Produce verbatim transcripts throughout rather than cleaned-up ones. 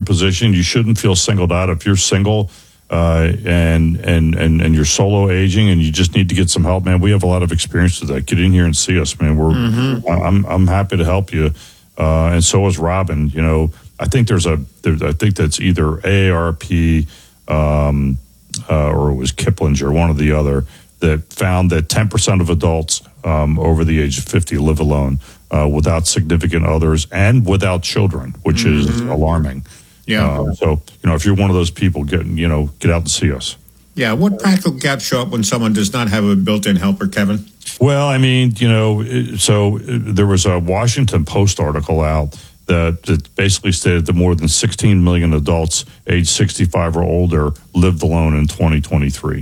position. You shouldn't feel singled out if you're single uh, and, and and and you're solo aging and you just need to get some help, man. We have a lot of experience with that. Get in here and see us, man. We're mm-hmm. I'm I'm happy to help you, uh, and so is Robin. You know, I think there's a there, I think that's either A A R P um, uh, or it was Kiplinger, one or the other, that found that ten percent of adults um, over the age of fifty live alone uh, without significant others and without children, which mm-hmm. is alarming. Yeah. Uh, so, you know, if you're one of those people, get, you know, get out and see us. Yeah. What practical gaps show up when someone does not have a built-in helper, Kevin? Well, I mean, you know, so there was a Washington Post article out that, that basically stated that more than sixteen million adults age sixty-five or older lived alone in twenty twenty-three.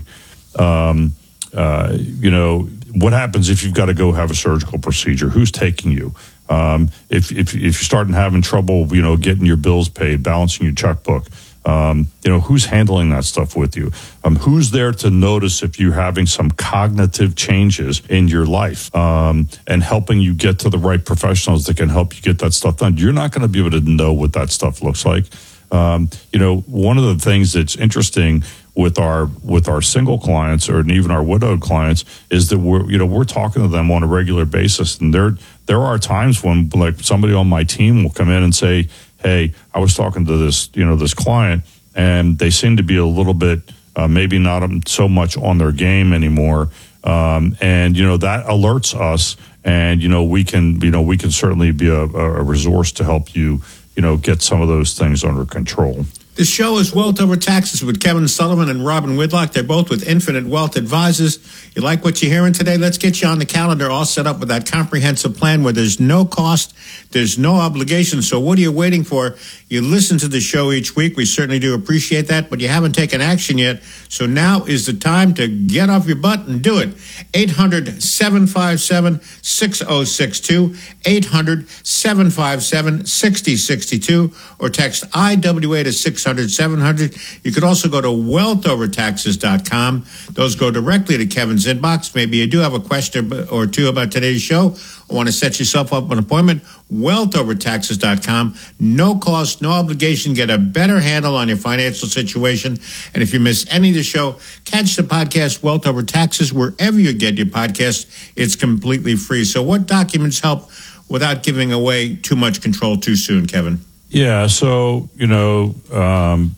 Um, uh, you know, what happens if you've got to go have a surgical procedure? Who's taking you? Um, if, if, if you're starting having trouble, you know, getting your bills paid, balancing your checkbook, um, you know, who's handling that stuff with you? Um, who's there to notice if you're having some cognitive changes in your life, um, and helping you get to the right professionals that can help you get that stuff done? You're not going to be able to know what that stuff looks like. Um, you know, one of the things that's interesting with our with our single clients or even our widowed clients is that we're you know we're talking to them on a regular basis, and there there are times when like somebody on my team will come in and say, "Hey, I was talking to this you know this client, and they seem to be a little bit uh, maybe not so much on their game anymore," um, and you know that alerts us, and you know we can you know we can certainly be a, a resource to help you. you know, get some of those things under control. The show is Wealth Over Taxes with Kevin Sullivan and Robin Whitlock. They're both with Infinite Wealth Advisors. You like what you're hearing today? Let's get you on the calendar all set up with that comprehensive plan where there's no cost, there's no obligation. So what are you waiting for? You listen to the show each week. We certainly do appreciate that, but you haven't taken action yet. So now is the time to get off your butt and do it. eight hundred, seven five seven, six oh six two, eight hundred, seven five seven, six oh six two, or text I W A to six hundred, seven hundred. You could also go to wealth over taxes dot com. Those go directly to Kevin's inbox. Maybe you do have a question or two about today's show or want to set yourself up an appointment. wealth over taxes dot com. No cost, no obligation. Get a better handle on your financial situation. And if you miss any of the show, catch the podcast Wealth Over Taxes wherever you get your podcast. It's completely free. So what documents help without giving away too much control too soon, Kevin? Yeah, so, you know, um,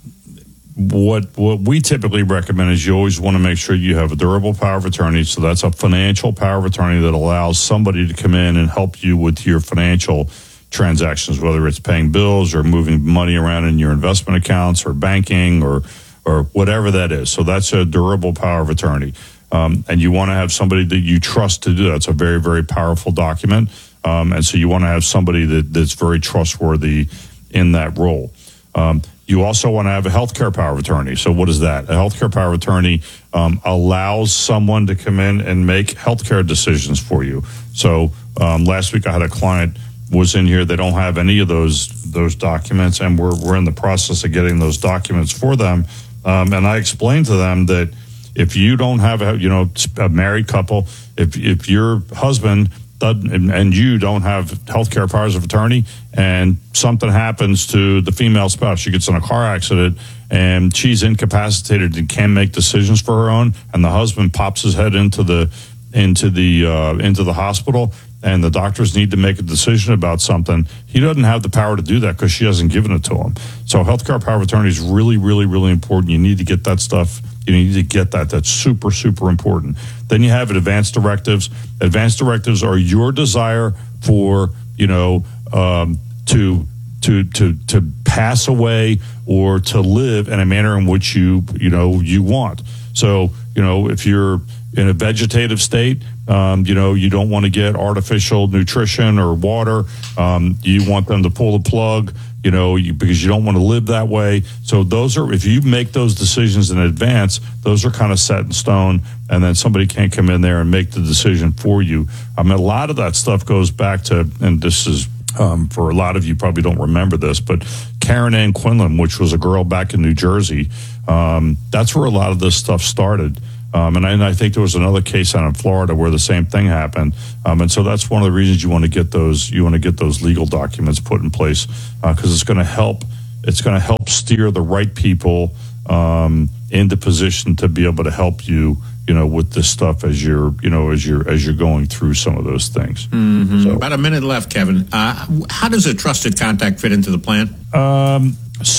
what what we typically recommend is you always want to make sure you have a durable power of attorney. So that's a financial power of attorney that allows somebody to come in and help you with your financial transactions, whether it's paying bills or moving money around in your investment accounts or banking or or whatever that is. So that's a durable power of attorney. Um, and you want to have somebody that you trust to do that. It's a very, very powerful document. Um, and so you want to have somebody that, that's very trustworthy in that role. Um, you also want to have a healthcare power of attorney. So what is that? A healthcare power of attorney um, allows someone to come in and make healthcare decisions for you. So um, last week I had a client was in here. They don't have any of those those documents, and we're we're in the process of getting those documents for them. Um, and I explained to them that if you don't have a you know a married couple, if if your husband and you don't have healthcare powers of attorney, and something happens to the female spouse, she gets in a car accident and she's incapacitated and can't make decisions for her own, and the husband pops his head into the into the uh, into the hospital, and the doctors need to make a decision about something, he doesn't have the power to do that because she hasn't given it to him. So healthcare power of attorney is really, really, really important. You need to get that stuff. You need to get that. That's super, super important. Then you have advanced directives. Advanced directives are your desire for, you know, um, to to to to pass away or to live in a manner in which you you know you want. So, you know, if you're in a vegetative state, um, you know, you don't want to get artificial nutrition or water. Um, you want them to pull the plug, you know, you, because you don't want to live that way. So those are, if you make those decisions in advance, those are kind of set in stone, and then somebody can't come in there and make the decision for you. I mean, a lot of that stuff goes back to, and this is, um, for a lot of you probably don't remember this, but Karen Ann Quinlan, which was a girl back in New Jersey, um, that's where a lot of this stuff started. Um, and, I, and I think there was another case out in Florida where the same thing happened. Um, and so that's one of the reasons you want to get those you want to get those legal documents put in place, because uh, it's going to help it's going to help steer the right people um, into position to be able to help you, you know, with this stuff as you're, you know, as you're as you're going through some of those things. Mm-hmm. So, about a minute left, Kevin. Uh, how does a trusted contact fit into the plan? Um,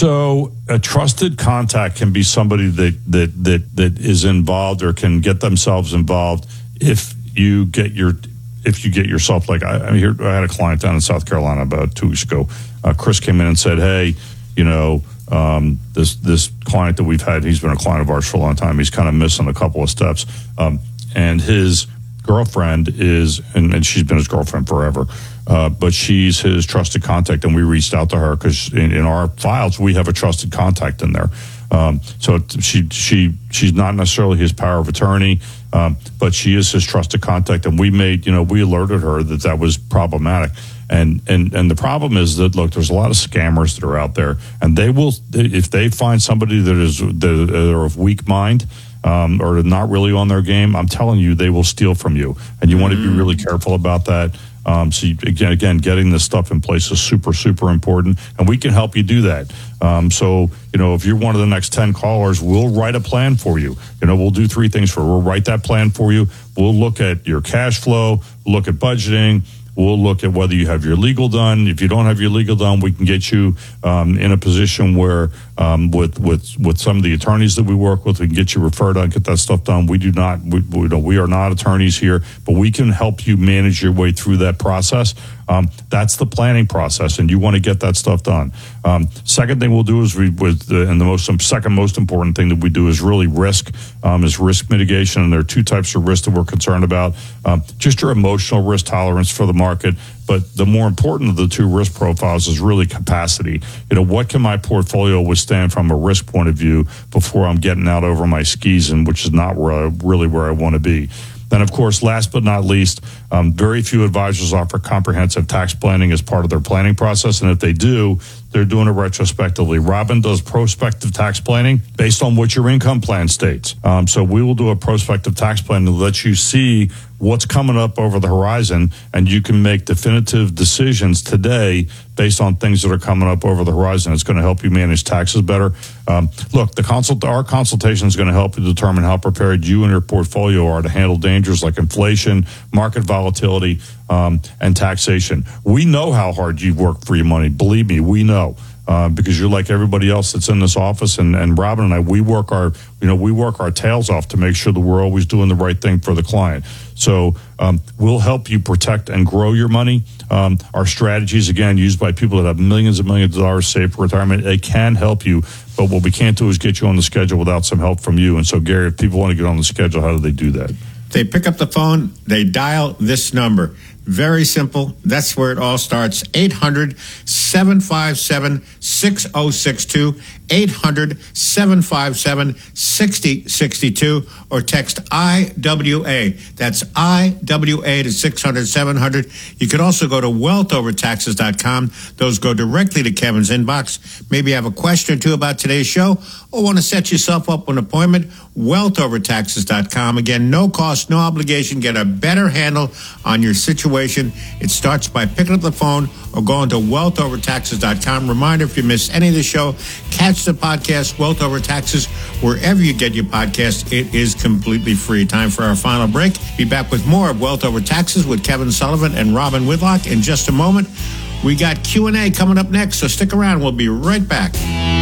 so a trusted contact can be somebody that that that that is involved or can get themselves involved if you get your if you get yourself like I, I here I had a client down in South Carolina about two weeks ago. Uh, Chris came in and said, "Hey, you know." Um, this this client that we've had, he's been a client of ours for a long time. He's kind of missing a couple of steps. Um, and his girlfriend is, and, and she's been his girlfriend forever, uh, but she's his trusted contact. And we reached out to her because in, in our files, we have a trusted contact in there. Um, so she she she's not necessarily his power of attorney, um, but she is his trusted contact. And we made, you know, we alerted her that that was problematic. And, and and the problem is that, look, there's a lot of scammers that are out there, and they will, if they find somebody that is that are of weak mind um, or not really on their game, I'm telling you, they will steal from you, and you mm-hmm. want to be really careful about that. Um, so you, again, again, getting this stuff in place is super, super important, and we can help you do that. Um, so, you know, if you're one of the next ten callers, we'll write a plan for you. You know, we'll do three things for you. We'll write that plan for you. We'll look at your cash flow, look at budgeting. We'll look at whether you have your legal done. If you don't have your legal done, we can get you um, in a position where um, with with with some of the attorneys that we work with, we can get you referred on, get that stuff done. We do not, we, we, we are not attorneys here, but we can help you manage your way through that process. Um, that's the planning process, and you want to get that stuff done. Um, second thing we'll do is we, with the, and the most second most important thing that we do is really risk, um, is risk mitigation, and there are two types of risk that we're concerned about. Um, just your emotional risk tolerance for the market, but the more important of the two risk profiles is really capacity. You know, what can my portfolio withstand from a risk point of view before I'm getting out over my skis, and which is not where I, really where I want to be. Then, of course, last but not least, um, very few advisors offer comprehensive tax planning as part of their planning process. And if they do, they're doing it retrospectively. Robin does prospective tax planning based on what your income plan states. Um, so we will do a prospective tax plan to let you see what's coming up over the horizon, and you can make definitive decisions today based on things that are coming up over the horizon. It's going to help you manage taxes better. Um, look, the consult, our consultation is going to help you determine how prepared you and your portfolio are to handle dangers like inflation, market volatility, um, and taxation. We know how hard you've worked for your money. Believe me, we know. Uh, because you're like everybody else that's in this office, and, and Robin and I, we work our, you know, we work our tails off to make sure that we're always doing the right thing for the client. So um, we'll help you protect and grow your money. Um, our strategies, again, used by people that have millions and millions of dollars saved for retirement, they can help you. But what we can't do is get you on the schedule without some help from you. And so, Gary, if people want to get on the schedule, how do they do that? They pick up the phone, they dial this number. Very simple. That's where it all starts. eight hundred, seven five seven, six oh six two. eight hundred, seven five seven, six oh six two. Or text I W A. That's I W A to six hundred, seven hundred. You can also go to wealth over taxes dot com. Those go directly to Kevin's inbox. Maybe you have a question or two about today's show or want to set yourself up an appointment. wealth over taxes dot com. Again, no cost, no obligation. Get a better handle on your situation. It starts by picking up the phone or going to wealth over taxes dot com. Reminder, if you miss any of the show, catch the podcast, Wealth Over Taxes, wherever you get your podcast. It is completely free. Time for our final break. Be back with more of Wealth Over Taxes with Kevin Sullivan and Robin Whitlock in just a moment. We got Q and A coming up next, so stick around. We'll be right back.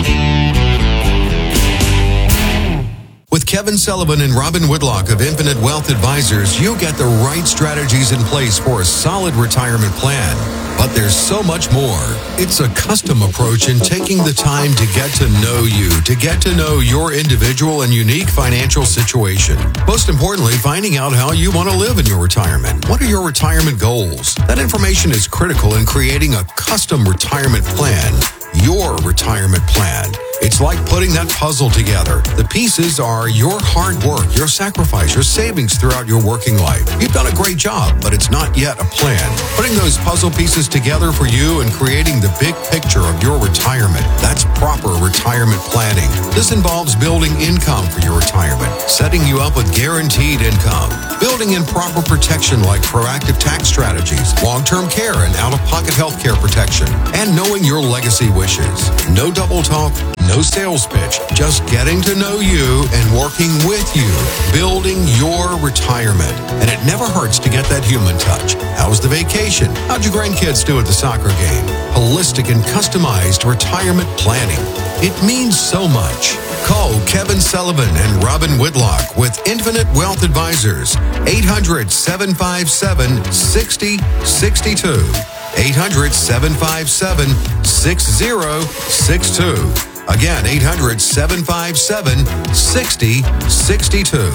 With Kevin Sullivan and Robin Whitlock of Infinite Wealth Advisors, you get the right strategies in place for a solid retirement plan. But there's so much more. It's a custom approach in taking the time to get to know you, to get to know your individual and unique financial situation. Most importantly, finding out how you want to live in your retirement. What are your retirement goals? That information is critical in creating a custom retirement plan. Your retirement plan. It's It's like putting that puzzle together. The pieces are your hard work, your sacrifice, your savings throughout your working life. You've done a great job, but it's not yet a plan. Putting those puzzle pieces together for you and creating the big picture of your retirement. That's proper retirement planning. This involves building income for your retirement, setting you up with guaranteed income, building in proper protection like proactive tax strategies, long-term care and out-of-pocket health care protection, and knowing your legacy wishes. No double talk, no sales pitch, just getting to know you and working with you, building your retirement. And it never hurts to get that human touch. How was the vacation? How'd your grandkids do at the soccer game? Holistic and customized retirement planning. It means so much. Call Kevin Sullivan and Robin Whitlock with Infinite Wealth Advisors. eight hundred, seven five seven, six zero six two. eight hundred, seven five seven, six zero six two. Again, eight hundred, seven five seven, six zero six two.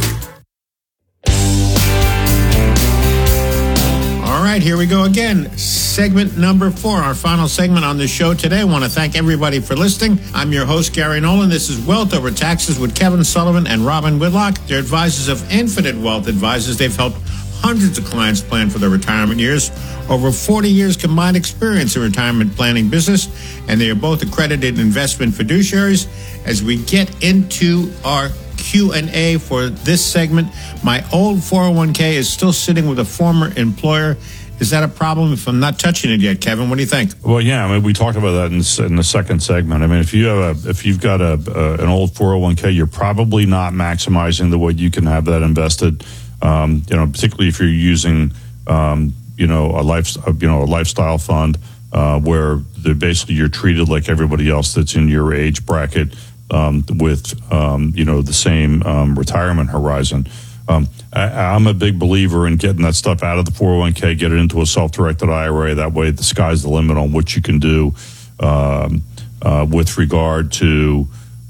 All right, here we go again. Segment number four, our final segment on the show today. I want to thank everybody for listening. I'm your host, Gary Nolan. This is Wealth Over Taxes with Kevin Sullivan and Robin Whitlock. They're advisors of Infinite Wealth Advisors. They've helped hundreds of clients plan for their retirement years. Over forty years combined experience in retirement planning business, and they are both accredited investment fiduciaries. As we get into our Q and A for this segment, my old four oh one k is still sitting with a former employer. Is that a problem if I'm not touching it yet, Kevin? What do you think? Well, yeah, I mean, we talked about that in, in the second segment. I mean, if you have a, if you've got a, a an old four oh one k, you're probably not maximizing the way you can have that invested. Um, you know, particularly if you're using, um, you know, a life, you know, a lifestyle fund uh, where they're basically you're treated like everybody else that's in your age bracket um, with, um, you know, the same um, retirement horizon. Um, I, I'm a big believer in getting that stuff out of the four oh one k, get it into a self-directed I R A. That way, the sky's the limit on what you can do um, uh, with regard to.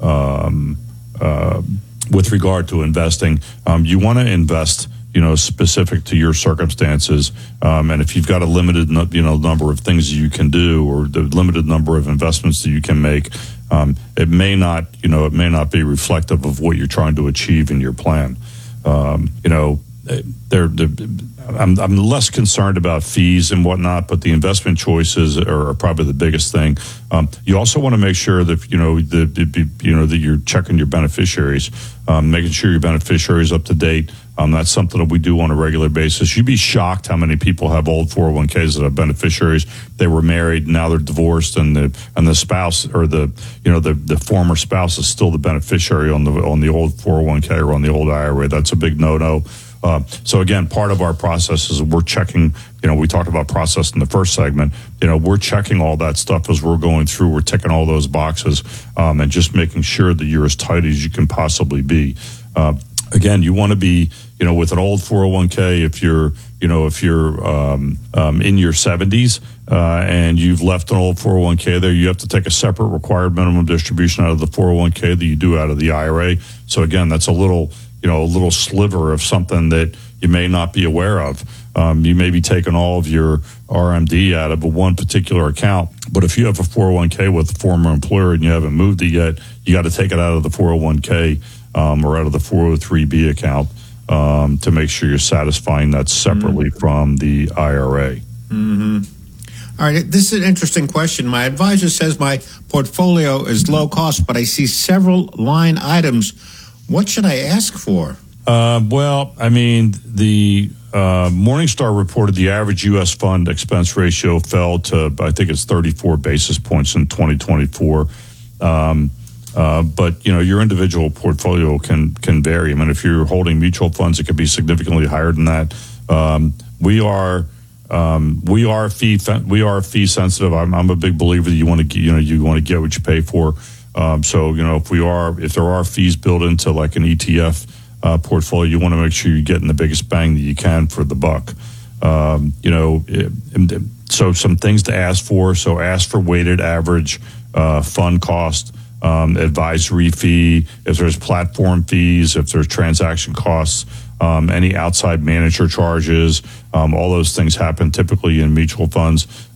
Um, uh, With regard to investing, um, you want to invest, you know, specific to your circumstances. Um, and if you've got a limited, you know, number of things that you can do, or the limited number of investments that you can make, um, it may not, you know, it may not be reflective of what you're trying to achieve in your plan. Um, you know, they're, they're, I'm, I'm less concerned about fees and whatnot, but the investment choices are, are probably the biggest thing. Um, you also want to make sure that you know the, the you know that you're checking your beneficiaries, um, making sure your beneficiaries up to date. Um, that's something that we do on a regular basis. You'd be shocked how many people have old four oh one k's that have beneficiaries. They were married, now they're divorced, and the and the spouse or the you know the, the former spouse is still the beneficiary on the on the old four oh one k or on the old I R A. That's a big no-no. Uh, so again, part of our process is we're checking, you know, we talked about process in the first segment, you know, we're checking all that stuff as we're going through, we're ticking all those boxes um, and just making sure that you're as tight as you can possibly be. Uh, again, you want to be, you know, with an old four oh one k, if you're, you know, if you're um, um, in your seventies uh, and you've left an old four oh one k there, you have to take a separate required minimum distribution out of the four oh one k that you do out of the I R A. So again, that's a little, you know, a little sliver of something that you may not be aware of. Um, you may be taking all of your R M D out of a one particular account, but if you have a four oh one k with a former employer and you haven't moved it yet, you got to take it out of the four oh one k um, or out of the four oh three b account um, to make sure you're satisfying that separately mm-hmm. from the I R A. Mm-hmm. All right, this is an interesting question. My advisor says my portfolio is low cost, but I see several line items. What should I ask for? Uh, well, I mean, the uh, Morningstar reported the average U S fund expense ratio fell to, I think it's thirty-four basis points in twenty twenty-four. Um, uh, but, you know, your individual portfolio can can vary. I mean, if you're holding mutual funds, it could be significantly higher than that. Um, we are um, we are fee we are fee sensitive. I'm, I'm a big believer that you want to you know you want to get what you pay for. Um, so, you know, if we are, if there are fees built into like an E T F uh, portfolio, you want to make sure you're getting the biggest bang that you can for the buck. Um, you know, it, and so some things to ask for. So ask for weighted average uh, fund cost, um, advisory fee, if there's platform fees, if there's transaction costs, um, any outside manager charges, um, all those things happen typically in mutual funds.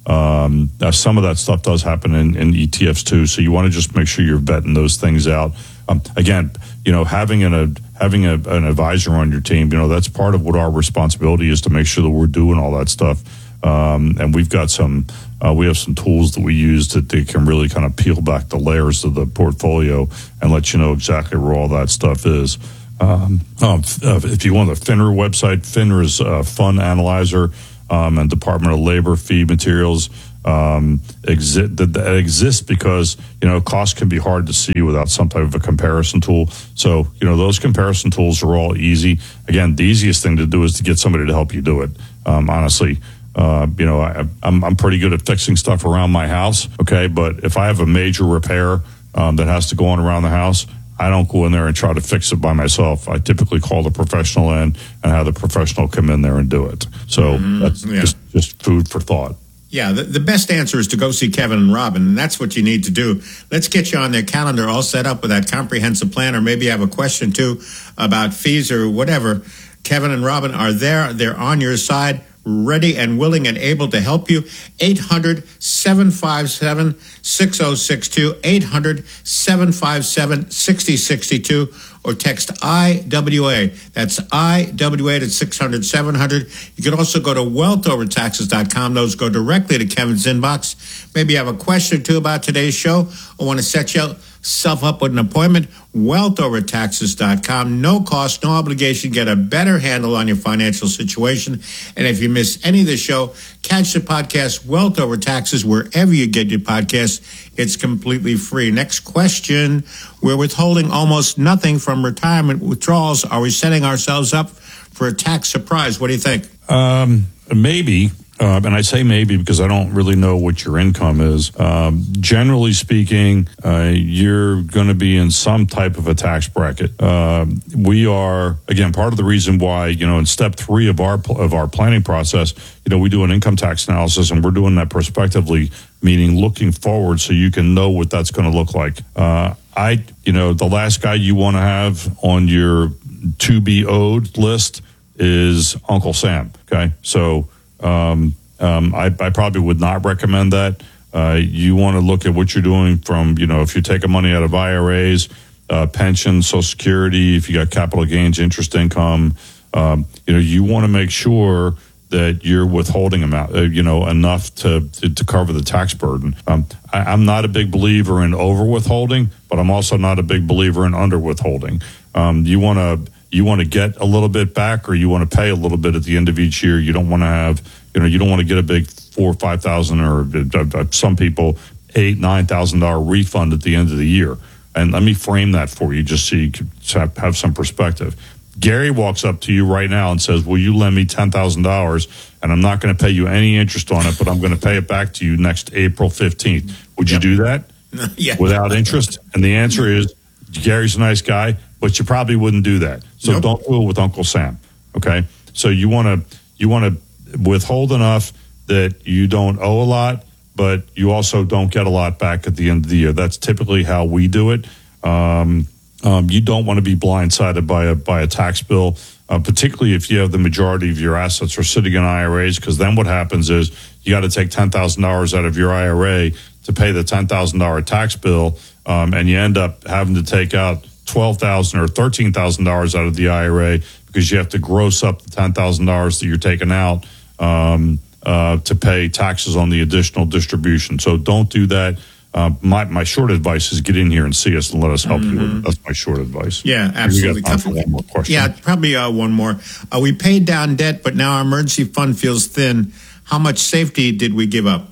Um, now some of that stuff does happen in, in E T Fs too. So you want to just make sure you're vetting those things out. Um, again, you know, having an, a, having a, an advisor on your team, you know, that's part of what our responsibility is, to make sure that we're doing all that stuff. Um, and we've got some, uh, we have some tools that we use that they can really kind of peel back the layers of the portfolio and let you know exactly where all that stuff is. Um, um, if you want the FINRA website, FINRA's uh, Fund Analyzer um, and Department of Labor fee materials um, exi- that, that exists because, you know, costs can be hard to see without some type of a comparison tool. So, you know, those comparison tools are all easy. Again, the easiest thing to do is to get somebody to help you do it. Um, honestly, uh, you know, I, I'm, I'm pretty good at fixing stuff around my house. Okay. But if I have a major repair um, that has to go on around the house, I don't go in there and try to fix it by myself. I typically call the professional in and have the professional come in there and do it. So mm, that's yeah. just, just food for thought. Yeah, the, the best answer is to go see Kevin and Robin, and that's what you need to do. Let's get you on their calendar all set up with that comprehensive plan, or maybe you have a question, too, about fees or whatever. Kevin and Robin are there. They're on your side, ready and willing and able to help you. eight hundred, seven five seven, six oh six two, eight hundred, seven five seven, six oh six two, or text I W A. That's I W A to six hundred, seven hundred. You can also go to wealth over taxes dot com. Those go directly to Kevin's inbox. Maybe you have a question or two about today's show or want to set yourself up with an appointment. wealth over taxes dot com. No cost, no obligation. Get a better handle on your financial situation. And if you miss any of the show, catch the podcast Wealth Over Taxes wherever you get your podcasts. It's completely free. Next question. We're withholding almost nothing from retirement withdrawals. Are we setting ourselves up for a tax surprise? What do you think? Um, maybe. Uh, and I say maybe because I don't really know what your income is. Um, generally speaking, uh, you're going to be in some type of a tax bracket. Uh, we are, again, part of the reason why, you know, in step three of our of our planning process, you know, we do an income tax analysis, and we're doing that prospectively, meaning looking forward so you can know what that's going to look like. Uh, I, you know, the last guy you want to have on your to be owed list is Uncle Sam. Okay, so. Um, um, I, I probably would not recommend that. Uh, you want to look at what you're doing from, you know, if you're taking money out of I R As, uh, pensions, Social Security, if you got capital gains, interest income, um, you know, you want to make sure that you're withholding amount, uh, you know, enough to, to, to cover the tax burden. Um, I, I'm not a big believer in over withholding, but I'm also not a big believer in under withholding. Um, you want to, You want to get a little bit back, or you want to pay a little bit at the end of each year. You don't want to have, you know, you don't want to get a big four or five thousand, or uh, some people eight, nine thousand dollar refund at the end of the year. And let me frame that for you, just so you can have, have some perspective. Gary walks up to you right now and says, "Will you lend me ten thousand dollars? And I'm not going to pay you any interest on it, but I'm going to pay it back to you next April fifteenth. Would you yep. do that? Yeah. Without interest?" And the answer is, Gary's a nice guy, but you probably wouldn't do that. So nope. Don't do it with Uncle Sam. Okay. So you want to, you want to withhold enough that you don't owe a lot, but you also don't get a lot back at the end of the year. That's typically how we do it. Um, um, you don't want to be blindsided by a, by a tax bill, uh, particularly if you have the majority of your assets are sitting in I R As, because then what happens is you got to take ten thousand dollars out of your I R A to pay the ten thousand dollars tax bill. Um, and you end up having to take out twelve thousand dollars or thirteen thousand dollars out of the I R A because you have to gross up the ten thousand dollars that you're taking out um, uh, to pay taxes on the additional distribution. So don't do that. Uh, my, my short advice is get in here and see us and let us help mm-hmm. you with it. That's my short advice. Yeah, absolutely. Couple, one more question. Yeah, probably uh, one more. Uh, we paid down debt, but now our emergency fund feels thin. How much safety did we give up?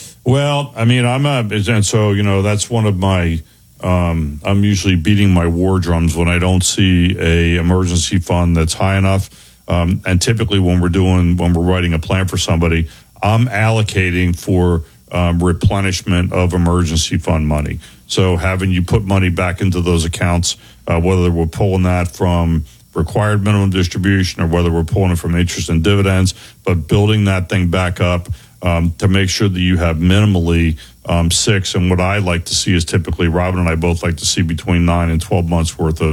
Well, I mean, I'm a, and so, you know, that's one of my, um, I'm usually beating my war drums when I don't see a emergency fund that's high enough. Um, and typically when we're doing, when we're writing a plan for somebody, I'm allocating for um, replenishment of emergency fund money. So having you put money back into those accounts, uh, whether we're pulling that from required minimum distribution or whether we're pulling it from interest and dividends, but building that thing back up. Um, to make sure that you have minimally um, six, and what I like to see is typically Robin and I both like to see between nine and twelve months worth of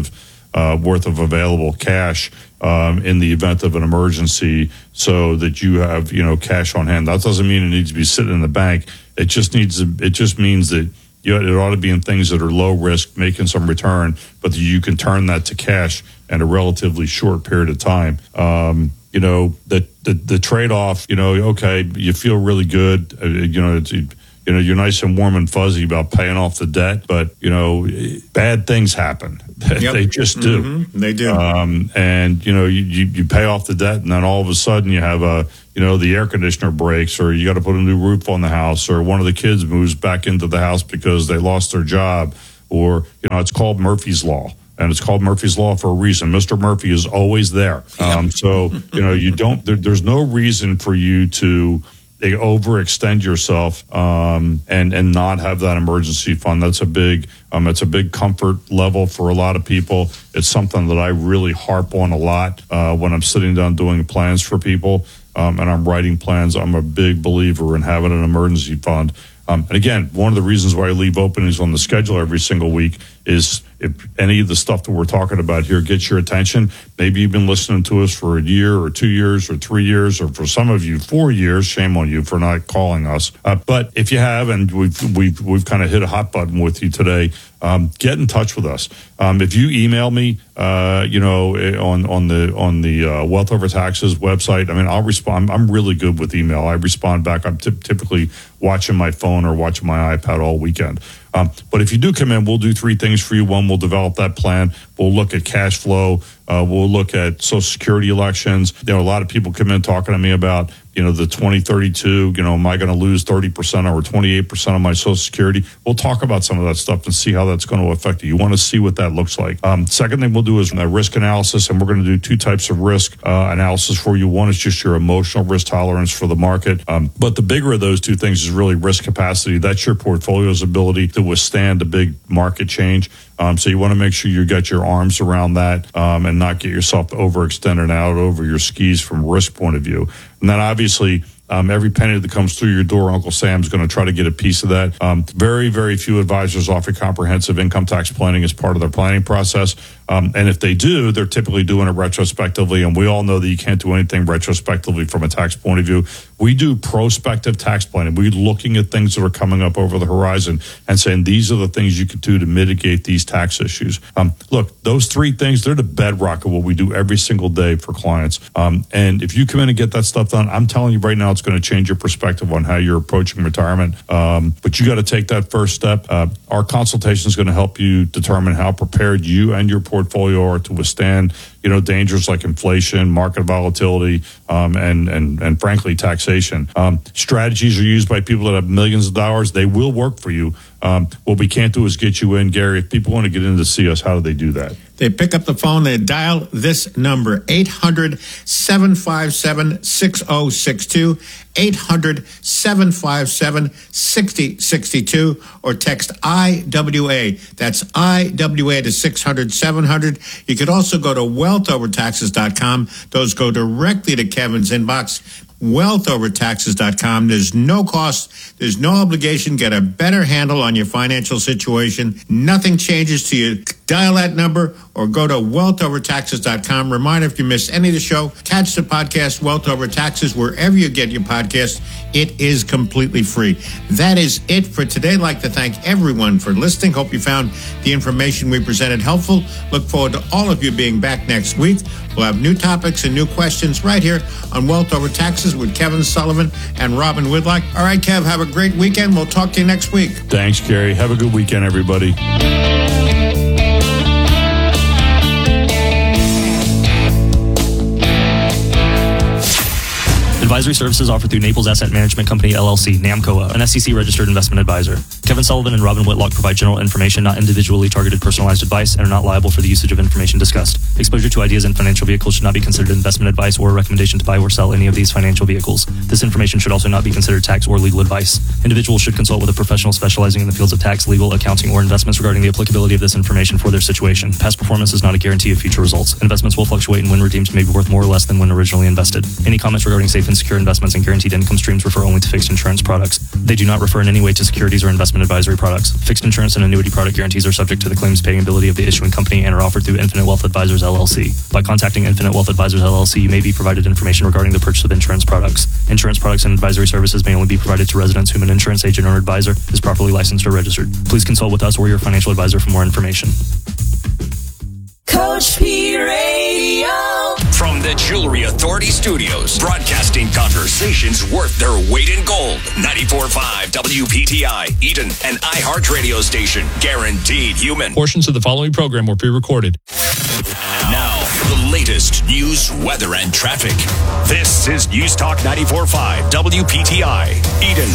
uh, worth of available cash um, in the event of an emergency, so that you have, you know, cash on hand. That doesn't mean it needs to be sitting in the bank. It just needs to, it just means that you know, it ought to be in things that are low risk, making some return, but that you can turn that to cash in a relatively short period of time. Um, you know, the, the, the trade-off, you know, okay, you feel really good, uh, you know, it's, you know, you're nice and warm and fuzzy about paying off the debt, but, you know, bad things happen. Yep. They just do. Mm-hmm. They do. Um, and, you know, you, you, you pay off the debt, and then all of a sudden you have a, you know, the air conditioner breaks, or you got to put a new roof on the house, or one of the kids moves back into the house because they lost their job, or, you know, it's called Murphy's Law. And it's called Murphy's Law for a reason. Mister Murphy is always there. Um, so, you know, you don't, there, there's no reason for you to they overextend yourself um, and and not have that emergency fund. That's a big um, it's a big comfort level for a lot of people. It's something that I really harp on a lot uh, when I'm sitting down doing plans for people um, and I'm writing plans. I'm a big believer in having an emergency fund. Um, and again, one of the reasons why I leave openings on the schedule every single week is if any of the stuff that we're talking about here gets your attention. Maybe you've been listening to us for a year or two years or three years, or for some of you, four years. Shame on you for not calling us. Uh, but if you have, and we've we've we've kind of hit a hot button with you today, um, get in touch with us. Um, if you email me, uh, you know, on on the on the uh, Wealth Over Taxes website, I mean, I'll respond. I'm really good with email. I respond back. I'm t- typically watching my phone or watching my iPad all weekend. Um, but if you do come in, we'll do three things for you. One, we'll develop that plan. We'll look at cash flow. Uh, we'll look at Social Security elections. You know, a lot of people come in talking to me about, you know, the twenty thirty-two, you know, am I going to lose thirty percent or twenty-eight percent of my Social Security? We'll talk about some of that stuff and see how that's going to affect you. You want to see what that looks like. Um, second thing we'll do is a risk analysis, and we're going to do two types of risk uh, analysis for you. One is just your emotional risk tolerance for the market. Um, but the bigger of those two things is really risk capacity. That's your portfolio's ability to withstand a big market change. Um, so you want to make sure you got your arms around that um, and not get yourself overextended out over your skis from a risk point of view. And then obviously, um, every penny that comes through your door, Uncle Sam's going to try to get a piece of that. Um, very, very few advisors offer comprehensive income tax planning as part of their planning process. Um, and if they do, they're typically doing it retrospectively. And we all know that you can't do anything retrospectively from a tax point of view. We do prospective tax planning. We're looking at things that are coming up over the horizon and saying, these are the things you can do to mitigate these tax issues. Um, look, those three things, they're the bedrock of what we do every single day for clients. Um, and if you come in and get that stuff done, I'm telling you right now, it's going to change your perspective on how you're approaching retirement. Um, but you got to take that first step. Uh, our consultation is going to help you determine how prepared you and your portfolio are to withstand, you know, dangers like inflation, market volatility, um, and, and, and frankly, taxation. Um, strategies are used by people that have millions of dollars. They will work for you. Um, what we can't do is get you in, Gary. If people want to get in to see us, how do they do that? They pick up the phone, they dial this number, eight hundred, seven five seven, six oh six two, eight hundred, seven five seven, six oh six two, or text I W A. That's I W A to six hundred, seven hundred. You could also go to wealth over taxes dot com. Those go directly to Kevin's inbox. wealth over taxes dot com. There's no cost. There's no obligation. Get a better handle on your financial situation. Nothing changes to you. Dial that number or go to wealth over taxes dot com. Reminder, if you miss any of the show, catch the podcast Wealth Over Taxes wherever you get your podcast. It is completely free. That is it for today. I'd like to thank everyone for listening. Hope you found the information we presented helpful. Look forward to all of you being back next week. We'll have new topics and new questions right here on Wealth Over Taxes with Kevin Sullivan and Robin Whitlock. All right, Kev, have a great weekend. We'll talk to you next week. Thanks, Gary. Have a good weekend, everybody. Advisory services offered through Naples Asset Management Company, L L C, NAMCOA, an S E C-registered investment advisor. Kevin Sullivan and Robin Whitlock provide general information, not individually targeted personalized advice, and are not liable for the usage of information discussed. Exposure to ideas and financial vehicles should not be considered investment advice or a recommendation to buy or sell any of these financial vehicles. This information should also not be considered tax or legal advice. Individuals should consult with a professional specializing in the fields of tax, legal, accounting, or investments regarding the applicability of this information for their situation. Past performance is not a guarantee of future results. Investments will fluctuate, and when redeemed may be worth more or less than when originally invested. Any comments regarding safe and secure investments and guaranteed income streams refer only to fixed insurance products. They do not refer in any way to securities or investment investment advisory products. Fixed insurance and annuity product guarantees are subject to the claims paying ability of the issuing company and are offered through Infinite Wealth Advisors, L L C. By contacting Infinite Wealth Advisors, L L C, you may be provided information regarding the purchase of insurance products. Insurance products and advisory services may only be provided to residents whom an insurance agent or advisor is properly licensed or registered. Please consult with us or your financial advisor for more information. Coach P Radio. From the Jewelry Authority Studios, broadcasting conversations worth their weight in gold. ninety-four point five W P T I, Eden, an iHeart radio station. Guaranteed human. Portions of the following program were pre-recorded. Now, the latest news, weather, and traffic. This is News Talk ninety-four point five W P T I, Eden.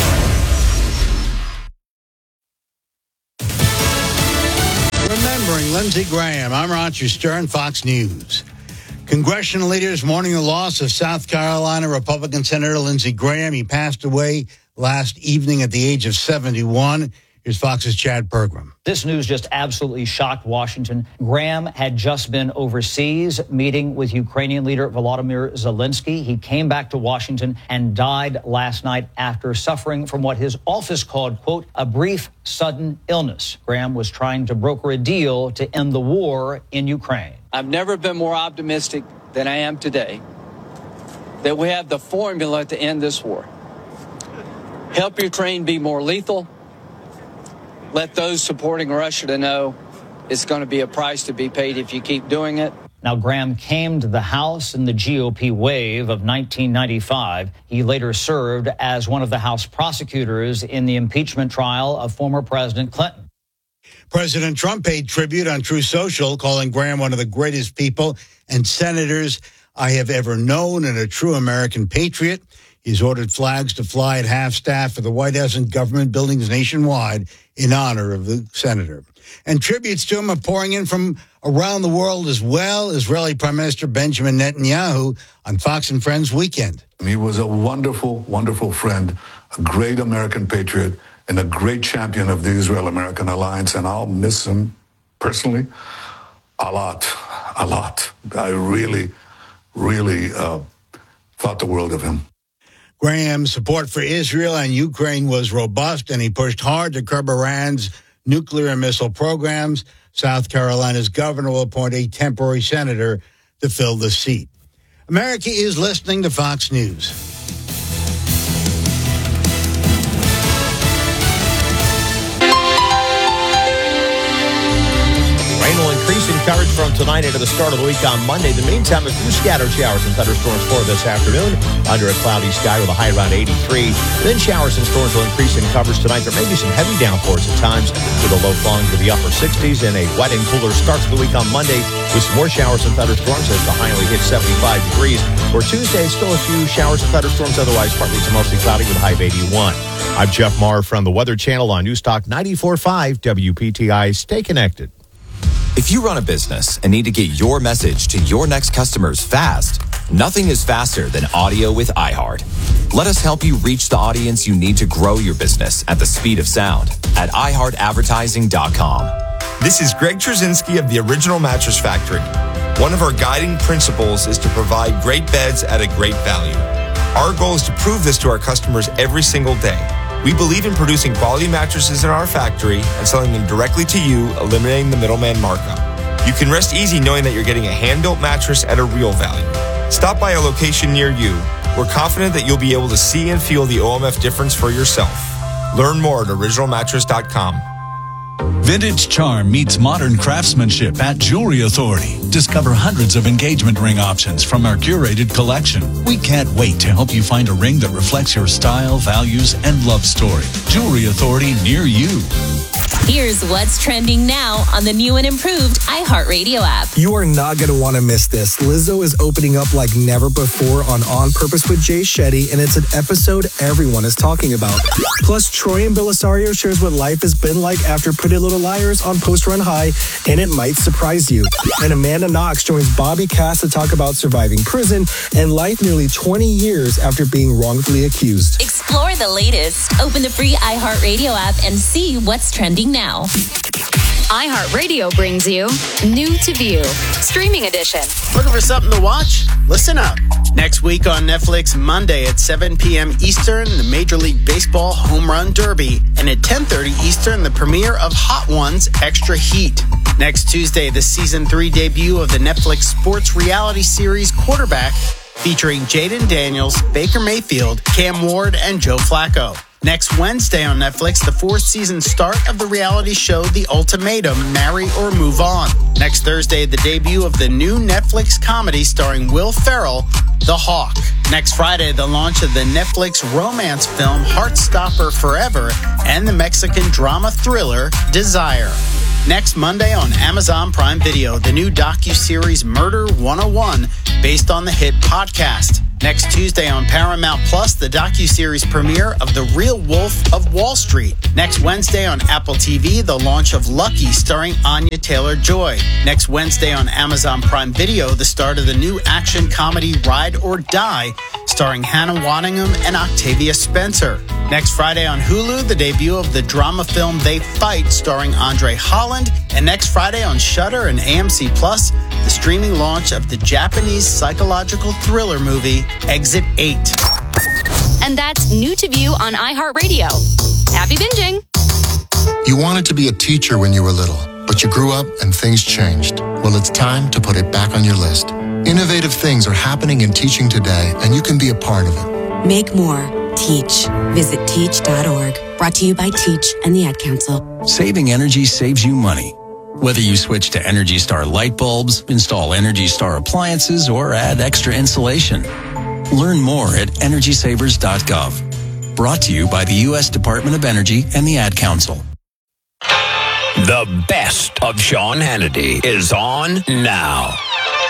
Remembering Lindsey Graham, I'm Roger Stern, Fox News. Congressional leaders mourning the loss of South Carolina Republican Senator Lindsey Graham. He passed away last evening at the age of seventy-one. Here's Fox's Chad Pergram. This news just absolutely shocked Washington. Graham had just been overseas meeting with Ukrainian leader Volodymyr Zelensky. He came back to Washington and died last night after suffering from what his office called, quote, a brief sudden illness. Graham was trying to broker a deal to end the war in Ukraine. I've never been more optimistic than I am today that we have the formula to end this war. Help Ukraine be more lethal. Let those supporting Russia to know it's going to be a price to be paid if you keep doing it. Now, Graham came to the House in the G O P wave of nineteen ninety-five. He later served as one of the House prosecutors in the impeachment trial of former President Clinton. President Trump paid tribute on Truth Social, calling Graham one of the greatest people and senators I have ever known and a true American patriot. He's ordered flags to fly at half-staff for the White House and government buildings nationwide in honor of the senator. And tributes to him are pouring in from around the world as well. Israeli Prime Minister Benjamin Netanyahu on Fox and Friends Weekend. He was a wonderful, wonderful friend, a great American patriot, and a great champion of the Israel-American alliance, and I'll miss him personally a lot, a lot. I really, really uh, thought the world of him. Graham's support for Israel and Ukraine was robust, and he pushed hard to curb Iran's nuclear and missile programs. South Carolina's governor will appoint a temporary senator to fill the seat. America is listening to Fox News. Rain will increase in coverage from tonight into the start of the week on Monday. In the meantime, a few scattered showers and thunderstorms for this afternoon under a cloudy sky with a high around eighty-three. Then showers and storms will increase in coverage tonight. There may be some heavy downpours at times with a low falling to the upper sixties and a wet and cooler start to the week on Monday with some more showers and thunderstorms as the high only hits seventy-five degrees. For Tuesday, still a few showers and thunderstorms, otherwise partly to mostly cloudy with a high of eighty-one. I'm Jeff Maher from the Weather Channel on News Talk ninety-four point five W P T I. Stay connected. If you run a business and need to get your message to your next customers fast, nothing is faster than audio with iHeart. Let us help you reach the audience you need to grow your business at the speed of sound at i heart advertising dot com. This is Greg Trzynski of the Original Mattress Factory. One of our guiding principles is to provide great beds at a great value. Our goal is to prove this to our customers every single day. We believe in producing quality mattresses in our factory and selling them directly to you, eliminating the middleman markup. You can rest easy knowing that you're getting a hand-built mattress at a real value. Stop by a location near you. We're confident that you'll be able to see and feel the O M F difference for yourself. Learn more at original mattress dot com. Vintage charm meets modern craftsmanship at Jewelry Authority. Discover hundreds of engagement ring options from our curated collection. We can't wait to help you find a ring that reflects your style, values, and love story. Jewelry Authority near you. Here's what's trending now on the new and improved iHeartRadio app. You are not going to want to miss this. Lizzo is opening up like never before on On Purpose with Jay Shetty, and it's an episode everyone is talking about. Plus, Troy and Belisario shares what life has been like after Pretty Little Liars on Post Run High, and it might surprise you. And Amanda Knox joins Bobby Cass to talk about surviving prison and life nearly twenty years after being wrongfully accused. Explore the latest. Open the free iHeartRadio app and see what's trending now. iHeartRadio brings you New to View, Streaming Edition. Looking for something to watch? Listen up. Next week on Netflix, Monday at seven p.m. Eastern, the Major League Baseball Home Run Derby. And at ten thirty Eastern, the premiere of Hot Ones Extra Heat. Next Tuesday, the season three debut of the Netflix sports reality series Quarterback, featuring Jaden Daniels, Baker Mayfield, Cam Ward, and Joe Flacco. Next Wednesday on Netflix, the fourth season start of the reality show The Ultimatum, Marry or Move On. Next Thursday, the debut of the new Netflix comedy starring Will Ferrell, The Hawk. Next Friday, the launch of the Netflix romance film Heartstopper Forever and the Mexican drama thriller Desire. Next Monday on Amazon Prime Video, the new docuseries Murder one oh one, based on the hit podcast. Next Tuesday on Paramount Plus, the docuseries premiere of The Real Wolf of Wall Street. Next Wednesday on Apple T V, the launch of Lucky, starring Anya Taylor-Joy. Next Wednesday on Amazon Prime Video, the start of the new action comedy Ride or Die, starring Hannah Waddingham and Octavia Spencer. Next Friday on Hulu, the debut of the drama film They Fight, starring Andre Holland. And next Friday on Shudder and A M C Plus, the streaming launch of the Japanese psychological thriller movie Exit eight. And that's new to view on iHeartRadio. Happy binging. You wanted to be a teacher when you were little, but you grew up and things changed. Well, it's time to put it back on your list. Innovative things are happening in teaching today, and you can be a part of it. Make more. Teach. Visit teach dot org. Brought to you by Teach and the Ad Council. Saving energy saves you money. Whether you switch to Energy Star light bulbs, install Energy Star appliances, or add extra insulation. Learn more at energy savers dot gov. Brought to you by the U S Department of Energy and the Ad Council. The best of Sean Hannity is on now.